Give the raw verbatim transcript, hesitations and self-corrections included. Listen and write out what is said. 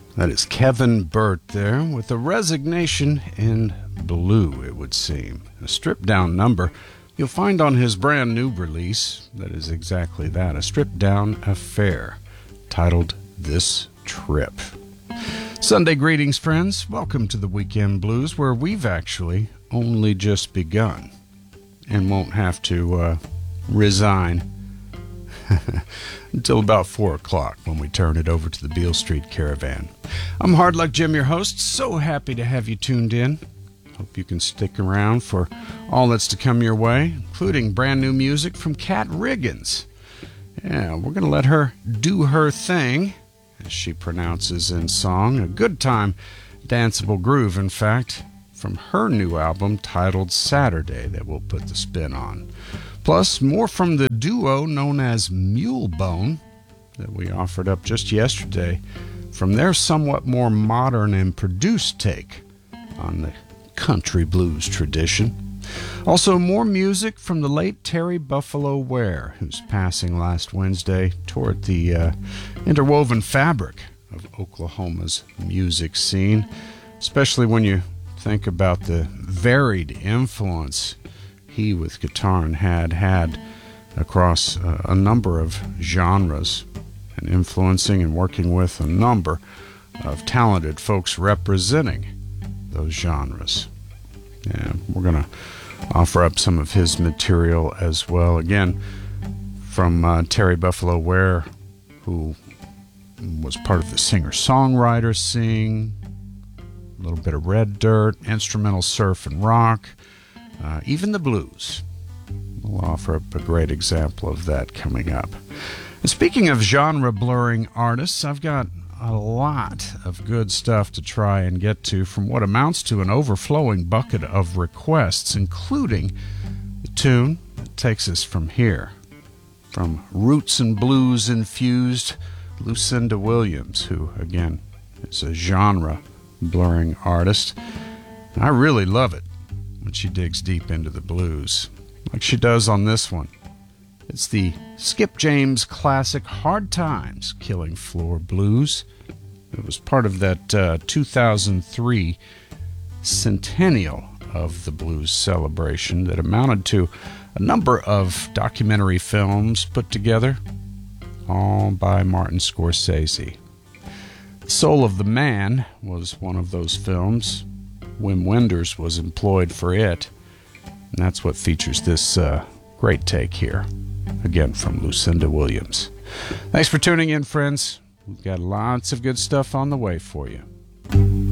That is Kevin Burt there with a resignation in blue, it would seem. A stripped-down number you'll find on his brand new release that is exactly that, a stripped-down affair titled This Trip. Sunday greetings, friends. Welcome to the Weekend Blues, where we've actually only just begun and won't have to uh, resign until about four o'clock when we turn it over to the Beale Street Caravan. I'm Hard Luck Jim, your host. So happy to have you tuned in. Hope you can stick around for all that's to come your way, including brand new music from Kat Riggins. Yeah, we're going to let her do her thing, as she pronounces in song. A good time, danceable groove, in fact, from her new album titled Saturday that we'll put the spin on. Plus, more from the duo known as Mulebone that we offered up just yesterday from their somewhat more modern and produced take on the country blues tradition. Also, more music from the late Terry Buffalo Ware, whose passing last Wednesday tore at the uh, interwoven fabric of Oklahoma's music scene, especially when you think about the varied influence he with guitar had had across uh, a number of genres and influencing and working with a number of talented folks representing those genres. And we're going to offer up some of his material as well. Again, from uh, Terry Buffalo Ware, who was part of the singer-songwriter scene, a little bit of Red Dirt, instrumental surf and rock, uh, even the blues. We'll offer up a great example of that coming up. And speaking of genre-blurring artists, I've got a lot of good stuff to try and get to from what amounts to an overflowing bucket of requests, including the tune that takes us from here, from roots and blues infused Lucinda Williams, who, again, is a genre-blurring artist. And I really love it when she digs deep into the blues, like she does on this one. It's the Skip James classic Hard Times Killing Floor Blues. It was part of that uh, two thousand three centennial of the blues celebration that amounted to a number of documentary films put together, all by Martin Scorsese. The Soul of the Man was one of those films. Wim Wenders was employed for it, and that's what features this uh, great take here, again from Lucinda Williams. Thanks for tuning in, friends. We've got lots of good stuff on the way for you.